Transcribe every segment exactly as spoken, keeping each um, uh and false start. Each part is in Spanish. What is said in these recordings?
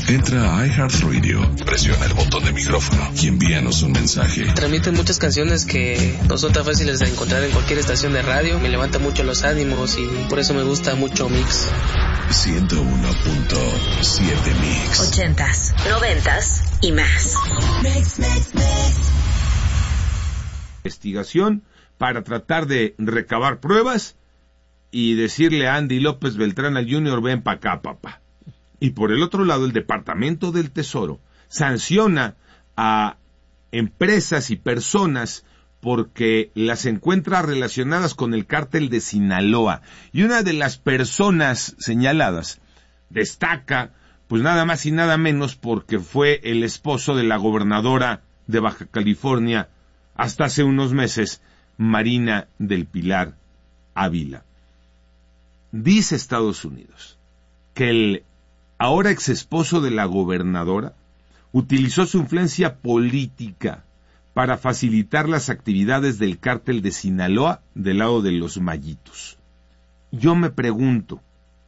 Entra a iHeartRadio, presiona el botón de micrófono y envíanos un mensaje. Transmiten muchas canciones que no son tan fáciles de encontrar en cualquier estación de radio. Me levanta mucho los ánimos y por eso me gusta mucho Mix. ciento uno punto siete Mix. Ochentas, noventas y más. Mix, mix, mix. Investigación para tratar de recabar pruebas y decirle a Andy López Beltrán al Junior, ven pa' acá, papá. Y por el otro lado, el Departamento del Tesoro sanciona a empresas y personas porque las encuentra relacionadas con el cártel de Sinaloa. Y una de las personas señaladas destaca, pues nada más y nada menos, porque fue el esposo de la gobernadora de Baja California hasta hace unos meses, Marina del Pilar Ávila. Dice Estados Unidos que el ahora ex esposo de la gobernadora utilizó su influencia política para facilitar las actividades del cártel de Sinaloa del lado de los Mayitos. Yo me pregunto,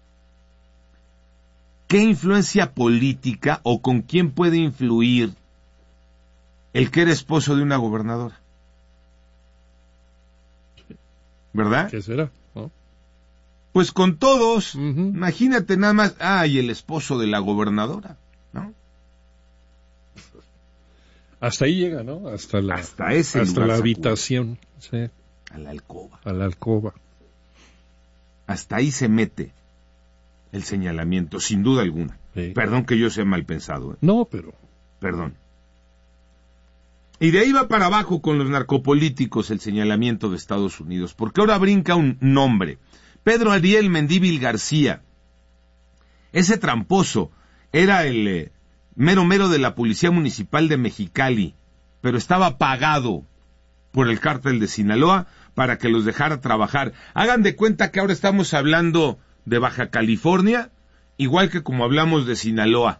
¿qué influencia política o con quién puede influir el que era esposo de una gobernadora? ¿Verdad? ¿Qué será? ¿No? Pues con todos. Uh-huh. Imagínate nada más, ay, el esposo de la gobernadora, ¿no? Hasta ahí llega, ¿no? Hasta la, hasta ese hasta la habitación, sí. A la alcoba. A la alcoba. Hasta ahí se mete el señalamiento, sin duda alguna. Sí. Perdón que yo sea mal pensado. ¿eh? No, pero... Perdón. Y de ahí va para abajo con los narcopolíticos el señalamiento de Estados Unidos, porque ahora brinca un nombre. Pedro Ariel Mendívil García. Ese tramposo era el eh, mero mero de la Policía Municipal de Mexicali, pero estaba pagado por el cártel de Sinaloa para que los dejara trabajar. Hagan de cuenta que ahora estamos hablando de Baja California, igual que como hablamos de Sinaloa,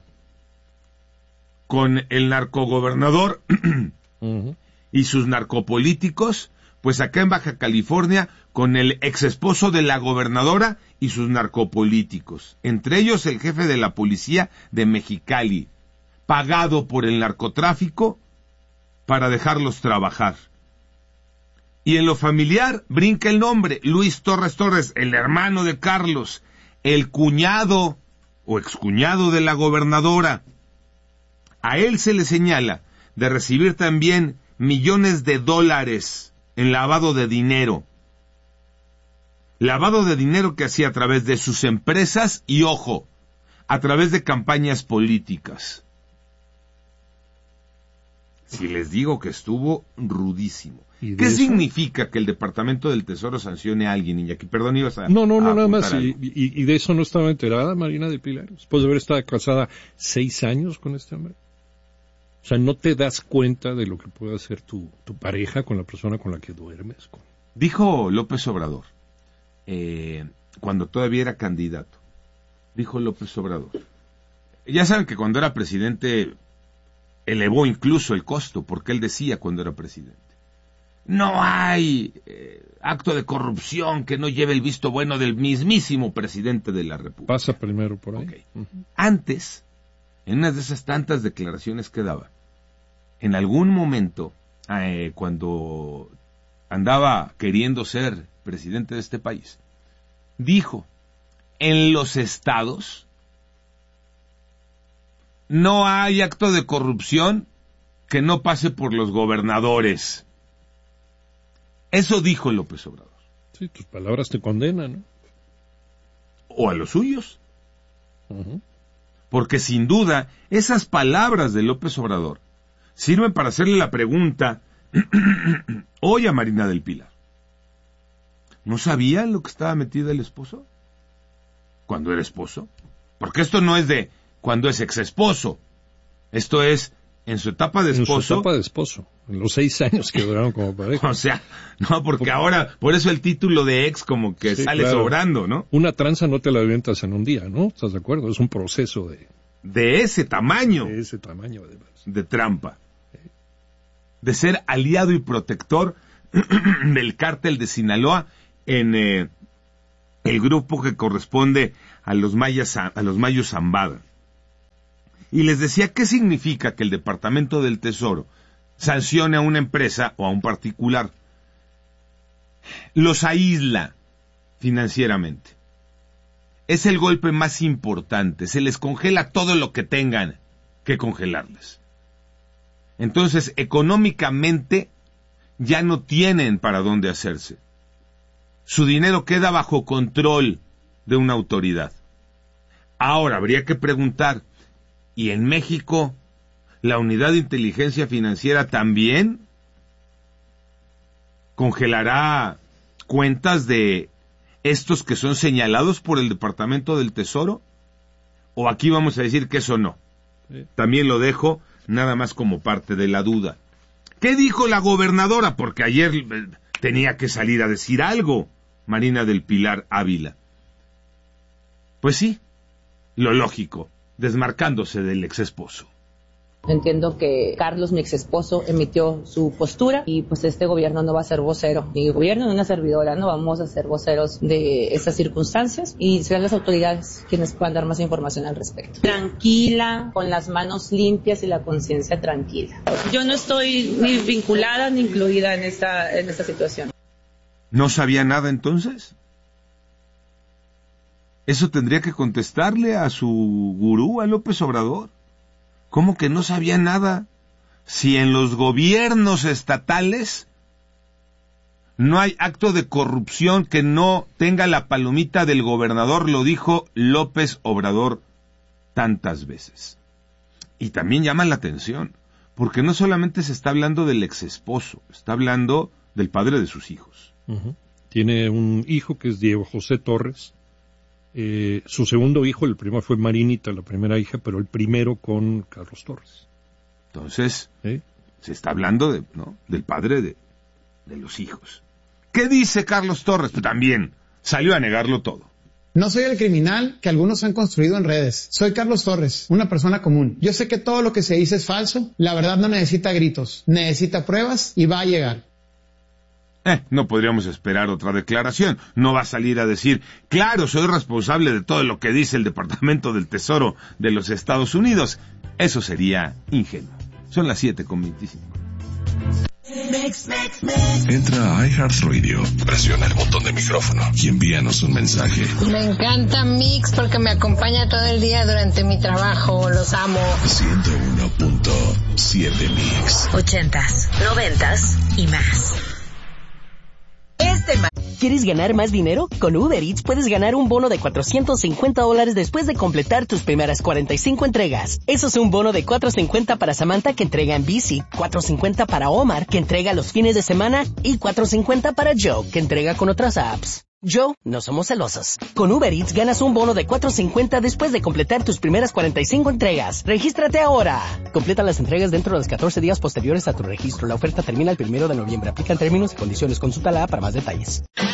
con el narcogobernador uh-huh. y sus narcopolíticos, pues acá en Baja California, con el exesposo de la gobernadora y sus narcopolíticos, entre ellos el jefe de la policía de Mexicali, pagado por el narcotráfico para dejarlos trabajar. Y en lo familiar brinca el nombre, Luis Torres Torres, el hermano de Carlos, el cuñado o excuñado de la gobernadora. A él se le señala de recibir también millones de dólares en lavado de dinero. Lavado de dinero que hacía a través de sus empresas y, ojo, a través de campañas políticas. Si les digo que estuvo rudísimo. ¿Qué eso? Significa que el Departamento del Tesoro sancione a alguien? Y aquí, perdón, ibas a... No, no, no, a nada más. Y, y, y de eso no estaba enterada Marina de Pilar. Después de haber estado casada seis años con este hombre. O sea, no te das cuenta de lo que puede hacer tu, tu pareja con la persona con la que duermes. Con... Dijo López Obrador, eh, cuando todavía era candidato, dijo López Obrador. Ya saben que cuando era presidente elevó incluso el costo, porque él decía cuando era presidente, no hay eh, acto de corrupción que no lleve el visto bueno del mismísimo presidente de la República. Pasa primero por ahí. Okay. Uh-huh. Antes, en una de esas tantas declaraciones que daba, en algún momento, eh, cuando andaba queriendo ser presidente de este país, dijo, en los estados no hay acto de corrupción que no pase por los gobernadores. Eso dijo López Obrador. Sí, tus palabras te condenan, ¿no? O a los suyos. Uh-huh. Porque sin duda, esas palabras de López Obrador sirven para hacerle la pregunta hoy a Marina del Pilar. ¿No sabía lo que estaba metido el esposo? ¿Cuando era esposo? Porque esto no es de cuando es ex esposo. Esto es en su etapa de esposo. En su etapa de esposo. En los seis años que duraron como pareja. O sea, no, porque por... ahora, por eso el título de ex como que sí, sale claro. sobrando, ¿no? Una tranza no te la avientas en un día, ¿no? ¿Estás de acuerdo? Es un proceso de... De ese tamaño. De ese tamaño, además. De trampa. De ser aliado y protector del cártel de Sinaloa en eh, el grupo que corresponde a los mayas, a los mayos Zambada. Y les decía, ¿qué significa que el Departamento del Tesoro sancione a una empresa o a un particular? Los aísla financieramente. Es el golpe más importante. Se les congela todo lo que tengan que congelarles. Entonces, económicamente, ya no tienen para dónde hacerse. Su dinero queda bajo control de una autoridad. Ahora, habría que preguntar, ¿y en México la Unidad de Inteligencia Financiera también congelará cuentas de estos que son señalados por el Departamento del Tesoro? ¿O aquí vamos a decir que eso no? Sí. También lo dejo nada más como parte de la duda. ¿Qué dijo la gobernadora? Porque ayer tenía que salir a decir algo, Marina del Pilar Ávila. Pues sí, lo lógico, desmarcándose del exesposo. Entiendo que Carlos, mi exesposo, emitió su postura y pues este gobierno no va a ser vocero. Mi gobierno no es una servidora, no vamos a ser voceros de esas circunstancias y serán las autoridades quienes puedan dar más información al respecto. Tranquila, con las manos limpias y la conciencia tranquila. Yo no estoy ni vinculada ni incluida en esta, en esta situación. ¿No sabía nada entonces? Eso tendría que contestarle a su gurú, a López Obrador. ¿Cómo que no sabía nada? Si en los gobiernos estatales no hay acto de corrupción que no tenga la palomita del gobernador, lo dijo López Obrador tantas veces. Y también llama la atención, porque no solamente se está hablando del exesposo, está hablando del padre de sus hijos. Uh-huh. Tiene un hijo que es Diego José Torres. Eh, su segundo hijo, el primero fue Marinita, la primera hija, pero el primero con Carlos Torres. Entonces, ¿Eh? se está hablando de, ¿no? del padre de, de los hijos. ¿Qué dice Carlos Torres? Pues también salió a negarlo todo. No soy el criminal que algunos han construido en redes. Soy Carlos Torres, una persona común. Yo sé que todo lo que se dice es falso. La verdad no necesita gritos, necesita pruebas y va a llegar. Eh, no podríamos esperar otra declaración. No va a salir a decir, claro, soy responsable de todo lo que dice el Departamento del Tesoro de los Estados Unidos. Eso sería ingenuo. Son las siete con veinticinco. Entra a iHeartRadio, presiona el botón de micrófono y envíanos un mensaje. Me encanta Mix porque me acompaña todo el día durante mi trabajo. Los amo. ciento uno punto siete Mix. Ochentas, noventas y más. Este ma- ¿Quieres ganar más dinero? Con Uber Eats puedes ganar un bono de cuatrocientos cincuenta dólares después de completar tus primeras cuarenta y cinco entregas. Eso es un bono de cuatrocientos cincuenta para Samantha, que entrega en bici, cuatrocientos cincuenta para Omar, que entrega los fines de semana, y cuatrocientos cincuenta para Joe, que entrega con otras apps. Joe, no somos celosos. Con Uber Eats ganas un bono de cuatrocientos cincuenta después de completar tus primeras cuarenta y cinco entregas. ¡Regístrate ahora! Completa las entregas dentro de los catorce días posteriores a tu registro. La oferta termina el primero de noviembre. Aplican términos y condiciones. Consulta la app para más detalles.